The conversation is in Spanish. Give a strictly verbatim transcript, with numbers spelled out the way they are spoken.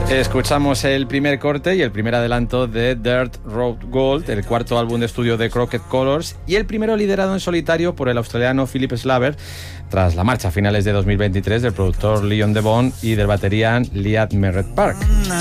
Escuchamos el primer corte y el primer adelanto de Dirt Road Gold, el cuarto álbum de estudio de Crooked Colors y el primero liderado en solitario por el australiano Philip Slaver tras la marcha a finales de dos mil veintitrés del productor Leon Devon y del batería Liam Merritt Park.